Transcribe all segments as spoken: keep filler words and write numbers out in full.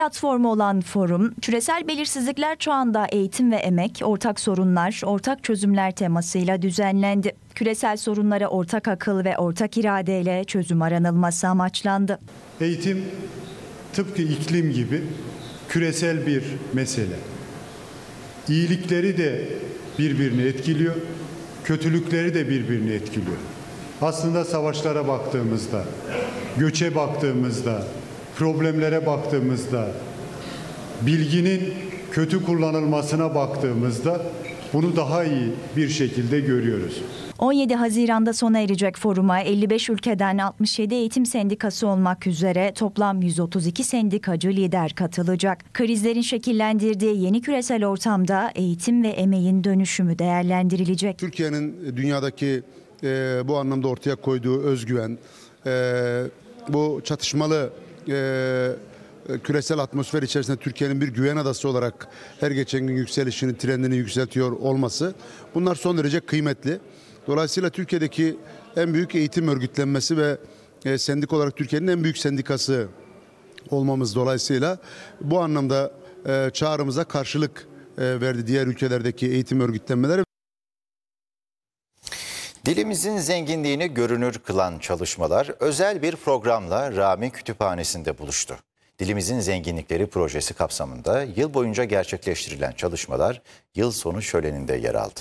Platformu olan forum, küresel belirsizlikler çağında eğitim ve emek, ortak sorunlar, ortak çözümler temasıyla düzenlendi. Küresel sorunlara ortak akıl ve ortak iradeyle çözüm aranılması amaçlandı. Eğitim tıpkı iklim gibi küresel bir mesele. İyilikleri de birbirini etkiliyor, kötülükleri de birbirini etkiliyor. Aslında savaşlara baktığımızda, göçe baktığımızda, problemlere baktığımızda, bilginin kötü kullanılmasına baktığımızda bunu daha iyi bir şekilde görüyoruz. on yedi Haziran'da sona erecek foruma elli beş ülkeden altmış yedi eğitim sendikası olmak üzere toplam yüz otuz iki sendikacı lider katılacak. Krizlerin şekillendirdiği yeni küresel ortamda eğitim ve emeğin dönüşümü değerlendirilecek. Türkiye'nin dünyadaki e, bu anlamda ortaya koyduğu özgüven, e, bu çatışmalı e, küresel atmosfer içerisinde Türkiye'nin bir güven adası olarak her geçen gün yükselişini, trendini yükseltiyor olması, bunlar son derece kıymetli. Dolayısıyla Türkiye'deki en büyük eğitim örgütlenmesi ve e, sendik olarak Türkiye'nin en büyük sendikası olmamız dolayısıyla bu anlamda e, çağrımıza karşılık e, verdi diğer ülkelerdeki eğitim örgütlenmeleri. Dilimizin zenginliğini görünür kılan çalışmalar özel bir programla Rami Kütüphanesi'nde buluştu. Dilimizin Zenginlikleri projesi kapsamında yıl boyunca gerçekleştirilen çalışmalar yıl sonu şöleninde yer aldı.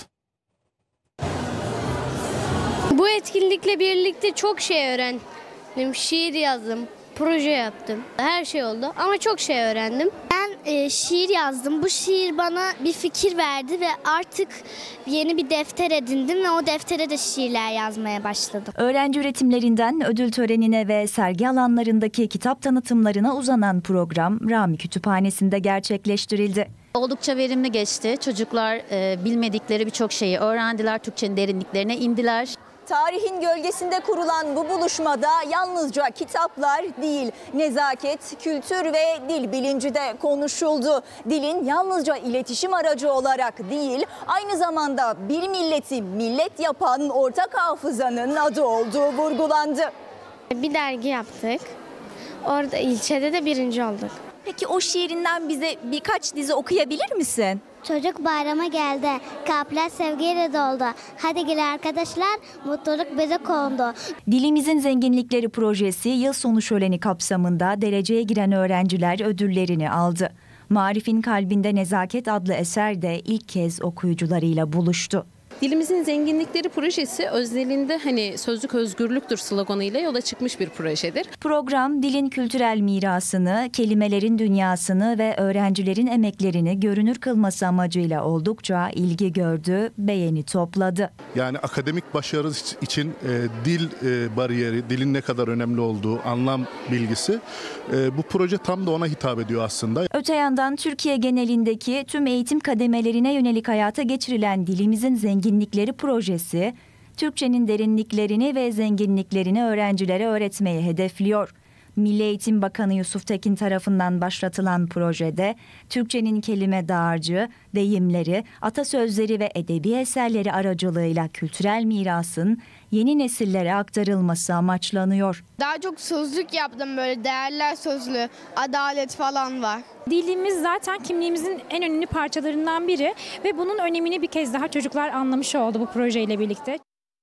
Bu etkinlikle birlikte çok şey öğrendim. Şiir yazdım, proje yaptım. Her şey oldu ama çok şey öğrendim. Ben e, şiir yazdım. Bu şiir bana bir fikir verdi ve artık yeni bir defter edindim ve o deftere de şiirler yazmaya başladım. Öğrenci üretimlerinden ödül törenine ve sergi alanlarındaki kitap tanıtımlarına uzanan program Rami Kütüphanesi'nde gerçekleştirildi. Oldukça verimli geçti. Çocuklar e, bilmedikleri birçok şeyi öğrendiler, Türkçenin derinliklerine indiler. Tarihin gölgesinde kurulan bu buluşmada yalnızca kitaplar değil, nezaket, kültür ve dil bilinci de konuşuldu. Dilin yalnızca iletişim aracı olarak değil, aynı zamanda bir milleti millet yapan ortak hafızanın adı olduğu vurgulandı. Bir dergi yaptık. Orada ilçede de birinci olduk. Peki o şiirinden bize birkaç dize okuyabilir misin? Çocuk bayrama geldi. Kalpler sevgiyle doldu. Hadi gel arkadaşlar, mutluluk bize kondu. Dilimizin Zenginlikleri projesi yıl sonu şöleni kapsamında dereceye giren öğrenciler ödüllerini aldı. Marif'in Kalbinde Nezaket adlı eser de ilk kez okuyucularıyla buluştu. Dilimizin Zenginlikleri projesi özelinde hani sözlük özgürlüktür sloganıyla yola çıkmış bir projedir. Program dilin kültürel mirasını, kelimelerin dünyasını ve öğrencilerin emeklerini görünür kılması amacıyla oldukça ilgi gördü, beğeni topladı. Yani akademik başarı için e, dil e, bariyeri, dilin ne kadar önemli olduğu, anlam bilgisi e, bu proje tam da ona hitap ediyor aslında. Öte yandan Türkiye genelindeki tüm eğitim kademelerine yönelik hayata geçirilen Dilimizin Zenginlikleri projesi, Türkçenin derinliklerini ve zenginliklerini öğrencilere öğretmeyi hedefliyor. Milli Eğitim Bakanı Yusuf Tekin tarafından başlatılan projede Türkçenin kelime dağarcığı, deyimleri, atasözleri ve edebi eserleri aracılığıyla kültürel mirasın yeni nesillere aktarılması amaçlanıyor. Daha çok sözlük yaptım, böyle değerler sözlüğü, adalet falan var. Dilimiz zaten kimliğimizin en önemli parçalarından biri ve bunun önemini bir kez daha çocuklar anlamış oldu bu projeyle birlikte.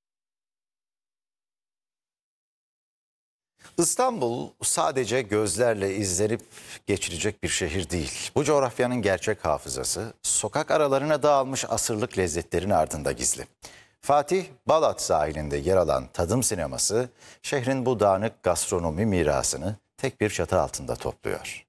İstanbul sadece gözlerle izlenip geçilecek bir şehir değil. Bu coğrafyanın gerçek hafızası sokak aralarına dağılmış asırlık lezzetlerin ardında gizli. Fatih Balat sahilinde yer alan Tadım Sineması şehrin bu dağınık gastronomi mirasını tek bir çatı altında topluyor.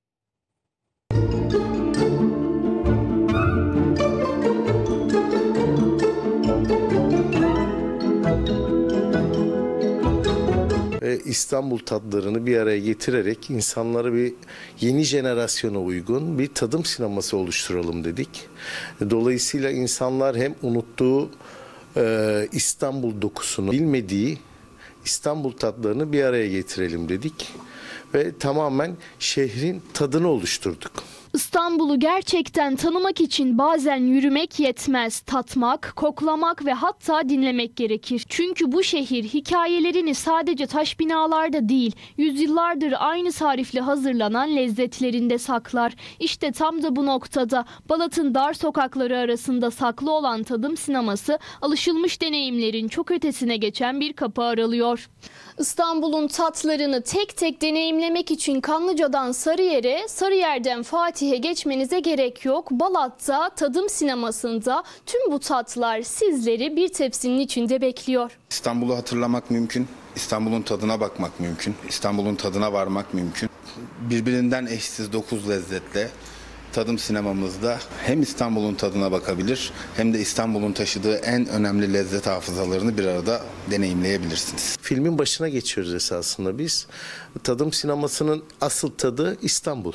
İstanbul tatlarını bir araya getirerek insanlara bir yeni jenerasyona uygun bir tadım sineması oluşturalım dedik. Dolayısıyla insanlar hem unuttuğu e, İstanbul dokusunu, bilmediği İstanbul tatlarını bir araya getirelim dedik ve tamamen şehrin tadını oluşturduk. İstanbul'u gerçekten tanımak için bazen yürümek yetmez. Tatmak, koklamak ve hatta dinlemek gerekir. Çünkü bu şehir hikayelerini sadece taş binalarda değil, yüzyıllardır aynı tarifle hazırlanan lezzetlerinde saklar. İşte tam da bu noktada Balat'ın dar sokakları arasında saklı olan tadım sineması, alışılmış deneyimlerin çok ötesine geçen bir kapı aralıyor. İstanbul'un tatlarını tek tek deneyimlemek için Kanlıca'dan Sarıyer'e, Sarıyer'den Fatih'e geçmenize gerek yok. Balat'ta tadım sinemasında tüm bu tatlar sizleri bir tepsinin içinde bekliyor. İstanbul'u hatırlamak mümkün, İstanbul'un tadına bakmak mümkün, İstanbul'un tadına varmak mümkün. Birbirinden eşsiz dokuz lezzetle tadım sinemamızda hem İstanbul'un tadına bakabilir hem de İstanbul'un taşıdığı en önemli lezzet hafızalarını bir arada deneyimleyebilirsiniz. Filmin başına geçiyoruz esasında biz. Tadım sinemasının asıl tadı İstanbul.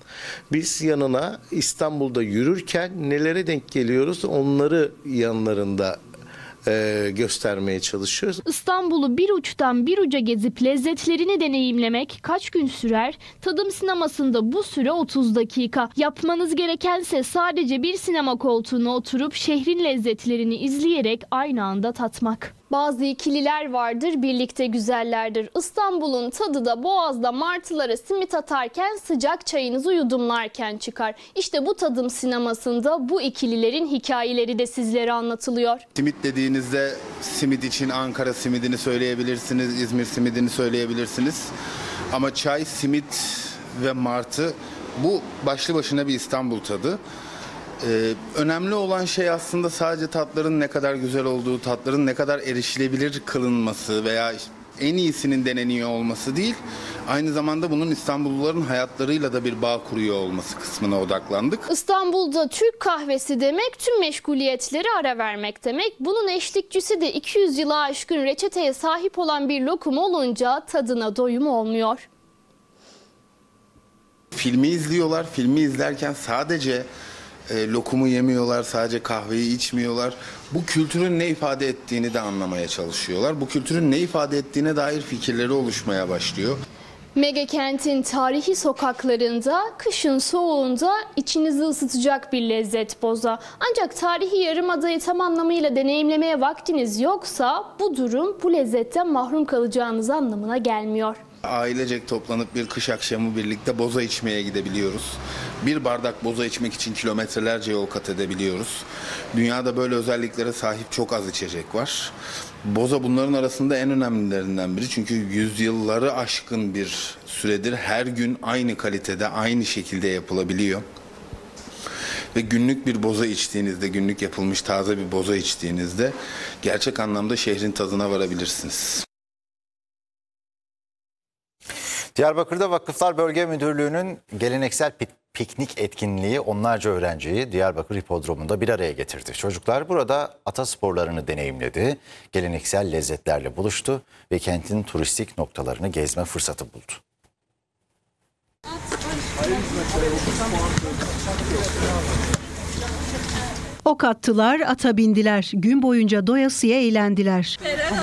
Biz yanına İstanbul'da yürürken nelere denk geliyoruz onları yanlarında e, göstermeye çalışıyoruz. İstanbul'u bir uçtan bir uca gezip lezzetlerini deneyimlemek kaç gün sürer? Tadım sinemasında bu süre otuz dakika. Yapmanız gerekense sadece bir sinema koltuğuna oturup şehrin lezzetlerini izleyerek aynı anda tatmak. Bazı ikililer vardır, birlikte güzellerdir. İstanbul'un tadı da Boğaz'da martılara simit atarken sıcak çayınızı yudumlarken çıkar. İşte bu tadım sinemasında bu ikililerin hikayeleri de sizlere anlatılıyor. Simit dediğinizde simit için Ankara simidini söyleyebilirsiniz, İzmir simidini söyleyebilirsiniz. Ama çay, simit ve martı bu başlı başına bir İstanbul tadı. Ee, önemli olan şey aslında sadece tatların ne kadar güzel olduğu, tatların ne kadar erişilebilir kılınması veya en iyisinin deneniyor olması değil, aynı zamanda bunun İstanbulluların hayatlarıyla da bir bağ kuruyor olması kısmına odaklandık. İstanbul'da Türk kahvesi demek tüm meşguliyetleri ara vermek demek. Bunun eşlikçisi de iki yüz yıla aşkın reçeteye sahip olan bir lokum olunca tadına doyum olmuyor. Filmi izliyorlar, filmi izlerken sadece E, lokumu yemiyorlar, sadece kahveyi içmiyorlar. Bu kültürün ne ifade ettiğini de anlamaya çalışıyorlar. Bu kültürün ne ifade ettiğine dair fikirleri oluşmaya başlıyor. Mega kentin tarihi sokaklarında kışın soğuğunda içinizi ısıtacak bir lezzet boza. Ancak tarihi yarımadayı tam anlamıyla deneyimlemeye vaktiniz yoksa bu durum bu lezzetten mahrum kalacağınız anlamına gelmiyor. Ailecek toplanıp bir kış akşamı birlikte boza içmeye gidebiliyoruz. Bir bardak boza içmek için kilometrelerce yol kat edebiliyoruz. Dünyada böyle özelliklere sahip çok az içecek var. Boza bunların arasında en önemlilerinden biri. Çünkü yüzyılları aşkın bir süredir her gün aynı kalitede, aynı şekilde yapılabiliyor. Ve günlük bir boza içtiğinizde, günlük yapılmış taze bir boza içtiğinizde gerçek anlamda şehrin tadına varabilirsiniz. Diyarbakır'da Vakıflar Bölge Müdürlüğü'nün geleneksel piknik etkinliği onlarca öğrenciyi Diyarbakır Hipodromu'nda bir araya getirdi. Çocuklar burada atasporlarını deneyimledi, geleneksel lezzetlerle buluştu ve kentin turistik noktalarını gezme fırsatı buldu. Ok attılar, ata bindiler. Gün boyunca doyasıya eğlendiler.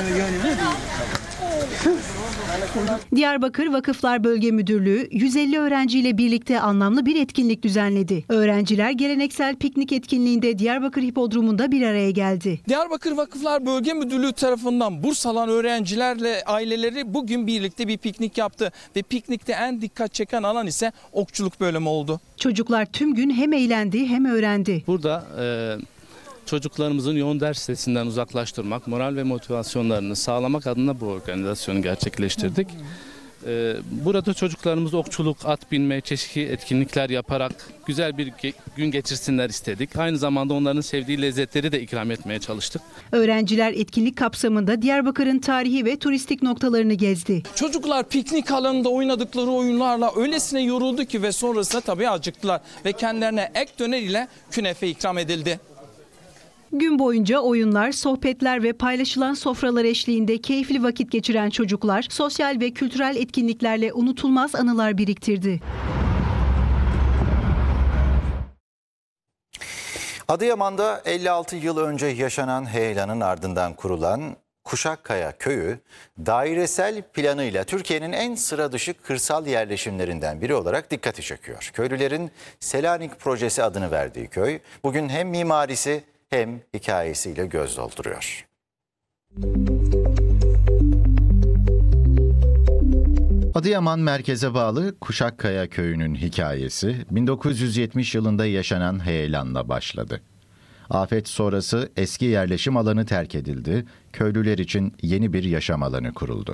Diyarbakır Vakıflar Bölge Müdürlüğü yüz elli öğrenciyle birlikte anlamlı bir etkinlik düzenledi. Öğrenciler geleneksel piknik etkinliğinde Diyarbakır Hipodromu'nda bir araya geldi. Diyarbakır Vakıflar Bölge Müdürlüğü tarafından burs alan öğrencilerle aileleri bugün birlikte bir piknik yaptı. Ve piknikte en dikkat çeken alan ise okçuluk bölümü oldu. Çocuklar tüm gün hem eğlendi hem öğrendi. Burada e çocuklarımızın yoğun ders stresinden uzaklaştırmak, moral ve motivasyonlarını sağlamak adına bu organizasyonu gerçekleştirdik. Burada çocuklarımız okçuluk, at binme, çeşitli etkinlikler yaparak güzel bir gün geçirsinler istedik. Aynı zamanda onların sevdiği lezzetleri de ikram etmeye çalıştık. Öğrenciler etkinlik kapsamında Diyarbakır'ın tarihi ve turistik noktalarını gezdi. Çocuklar piknik alanında oynadıkları oyunlarla öylesine yoruldu ki ve sonrasında tabii acıktılar ve kendilerine ek döner ile künefe ikram edildi. Gün boyunca oyunlar, sohbetler ve paylaşılan sofralar eşliğinde keyifli vakit geçiren çocuklar sosyal ve kültürel etkinliklerle unutulmaz anılar biriktirdi. Adıyaman'da elli altı yıl önce yaşanan heyelanın ardından kurulan Kuşakkaya Köyü dairesel planıyla Türkiye'nin en sıra dışı kırsal yerleşimlerinden biri olarak dikkati çekiyor. Köylülerin Selanik Projesi adını verdiği köy bugün hem mimarisi hem hikayesiyle göz dolduruyor. Adıyaman merkeze bağlı Kuşakkaya Köyü'nün hikayesi bin dokuz yüz yetmiş yılında yaşanan heyelanla başladı. Afet sonrası eski yerleşim alanı terk edildi, köylüler için yeni bir yaşam alanı kuruldu.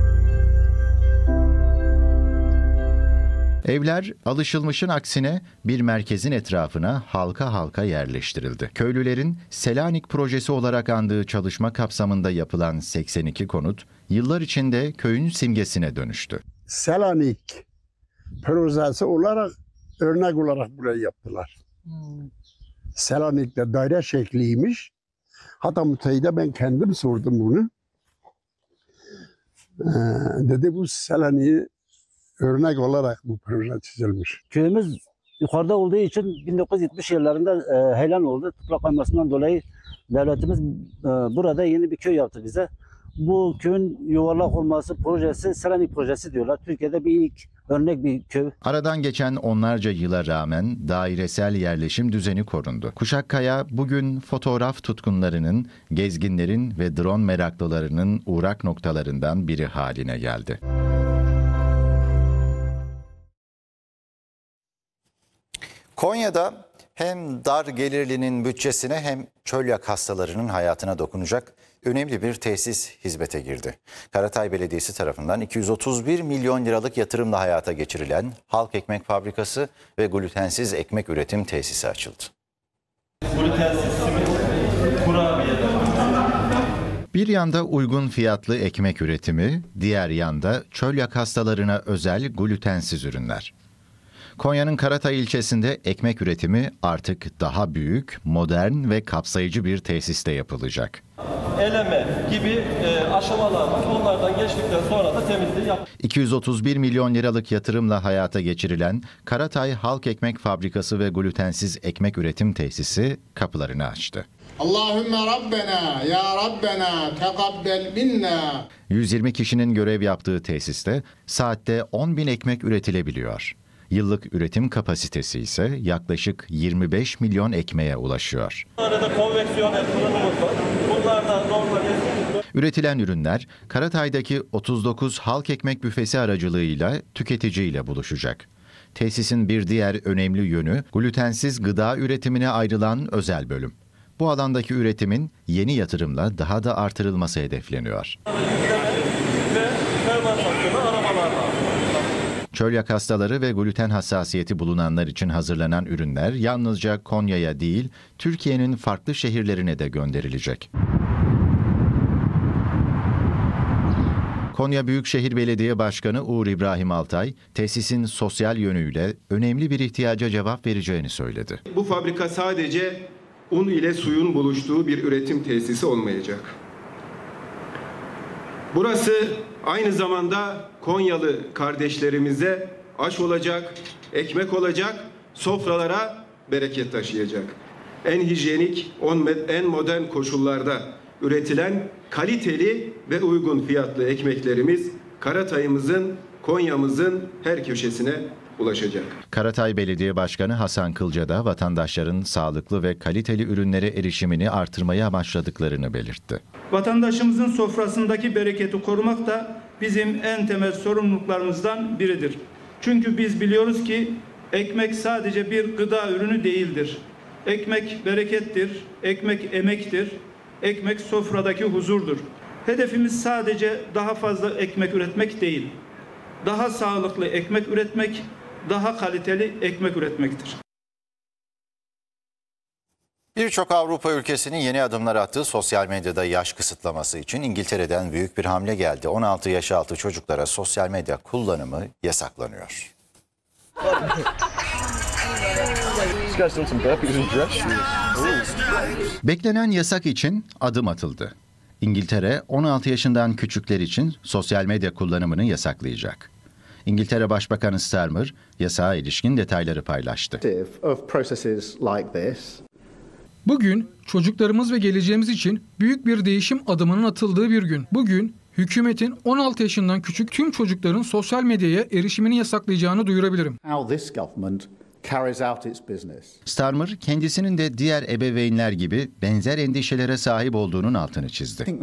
Evler alışılmışın aksine bir merkezin etrafına halka halka yerleştirildi. Köylülerin Selanik Projesi olarak andığı çalışma kapsamında yapılan seksen iki konut yıllar içinde köyün simgesine dönüştü. Selanik Projesi olarak örnek olarak burayı yaptılar. Hmm. Selanik'te daire şekliymiş. Hatta müteahhide ben kendim sordum bunu. Ee, dedi bu Selanik'i örnek olarak bu proje çizilmiş. Köyümüz yukarıda olduğu için bin dokuz yüz yetmiş yıllarında e, heyelan oldu. Toprak kaymasından dolayı devletimiz e, burada yeni bir köy yaptı bize. Bu köyün yuvarlak olması projesi Selanik Projesi diyorlar. Türkiye'de bir ilk örnek bir köy. Aradan geçen onlarca yıla rağmen dairesel yerleşim düzeni korundu. Kuşakkaya bugün fotoğraf tutkunlarının, gezginlerin ve drone meraklılarının uğrak noktalarından biri haline geldi. Konya'da hem dar gelirlinin bütçesine hem çölyak hastalarının hayatına dokunacak önemli bir tesis hizmete girdi. Karatay Belediyesi tarafından iki yüz otuz bir milyon liralık yatırımla hayata geçirilen Halk Ekmek Fabrikası ve glutensiz ekmek üretim tesisi açıldı. Bir yanda uygun fiyatlı ekmek üretimi, diğer yanda çölyak hastalarına özel glutensiz ürünler. Konya'nın Karatay ilçesinde ekmek üretimi artık daha büyük, modern ve kapsayıcı bir tesiste yapılacak. Eleme gibi e, aşamalar var. Onlardan geçtikten sonra da temizliği yap. iki yüz otuz bir milyon liralık yatırımla hayata geçirilen Karatay Halk Ekmek Fabrikası ve glutensiz ekmek üretim tesisi kapılarını açtı. Allahümme Rabbena ya Rabbena tekabbel minna. yüz yirmi kişinin görev yaptığı tesiste saatte on bin ekmek üretilebiliyor. Yıllık üretim kapasitesi ise yaklaşık yirmi beş milyon ekmeğe ulaşıyor. Arada konveksiyon fırınımız var. Bunlardan normal. Üretilen ürünler Karatay'daki otuz dokuz halk ekmek büfesi aracılığıyla tüketiciyle buluşacak. Tesisin bir diğer önemli yönü glutensiz gıda üretimine ayrılan özel bölüm. Bu alandaki üretimin yeni yatırımla daha da artırılması hedefleniyor. Çölyak hastaları ve gluten hassasiyeti bulunanlar için hazırlanan ürünler yalnızca Konya'ya değil, Türkiye'nin farklı şehirlerine de gönderilecek. Konya Büyükşehir Belediye Başkanı Uğur İbrahim Altay, tesisin sosyal yönüyle önemli bir ihtiyaca cevap vereceğini söyledi. Bu fabrika sadece un ile suyun buluştuğu bir üretim tesisi olmayacak. Burası aynı zamanda Konyalı kardeşlerimize aş olacak, ekmek olacak, sofralara bereket taşıyacak. En hijyenik, en modern koşullarda üretilen kaliteli ve uygun fiyatlı ekmeklerimiz Karatay'ımızın, Konya'mızın her köşesine ulaşacak. Karatay Belediye Başkanı Hasan Kılca da vatandaşların sağlıklı ve kaliteli ürünlere erişimini artırmaya amaçladıklarını belirtti. Vatandaşımızın sofrasındaki bereketi korumak da bizim en temel sorumluluklarımızdan biridir. Çünkü biz biliyoruz ki ekmek sadece bir gıda ürünü değildir. Ekmek berekettir, ekmek emektir, ekmek sofradaki huzurdur. Hedefimiz sadece daha fazla ekmek üretmek değil, daha sağlıklı ekmek üretmek, daha kaliteli ekmek üretmektir. Birçok Avrupa ülkesinin yeni adımlar attığı sosyal medyada yaş kısıtlaması için İngiltere'den büyük bir hamle geldi. on altı yaş altı çocuklara sosyal medya kullanımı yasaklanıyor. Beklenen yasak için adım atıldı. İngiltere on altı yaşından küçükler için sosyal medya kullanımını yasaklayacak. İngiltere Başbakanı Starmer yasağa ilişkin detayları paylaştı. Bugün çocuklarımız ve geleceğimiz için büyük bir değişim adımının atıldığı bir gün. Bugün hükümetin on altı yaşından küçük tüm çocukların sosyal medyaya erişimini yasaklayacağını duyurabilirim. Starmer kendisinin de diğer ebeveynler gibi benzer endişelere sahip olduğunun altını çizdi.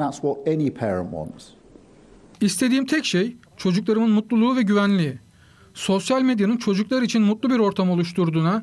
İstediğim tek şey çocuklarımın mutluluğu ve güvenliği. Sosyal medyanın çocuklar için mutlu bir ortam oluşturduğuna